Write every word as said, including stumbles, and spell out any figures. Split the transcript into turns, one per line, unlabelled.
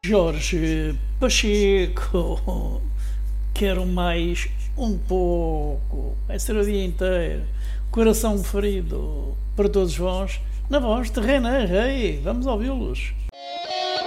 Jorge Pacheco, quero mais um pouco. Vai ser o dia inteiro. Coração ferido para todos vós, na voz de Renan Rei. Vamos ouvi-los.